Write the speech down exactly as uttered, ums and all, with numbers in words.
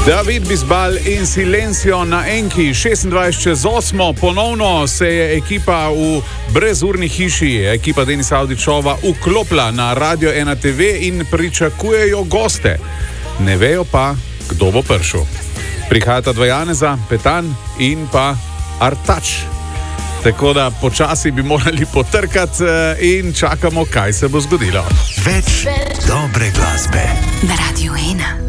David Bisbal in Silencio na Enki, šestindvajset čez osmo, ponovno se je ekipa v brezurni hiši, ekipa Denisa Avdićova, vklopila na Radio ena te ve in pričakujejo goste. Ne vejo pa, kdo bo prišel. Prihajata dva Janeza, Petan in pa Artač. Tako da počasi bi morali potrkati in čakamo, kaj se bo zgodilo. Več dobre glasbe na Radio ena.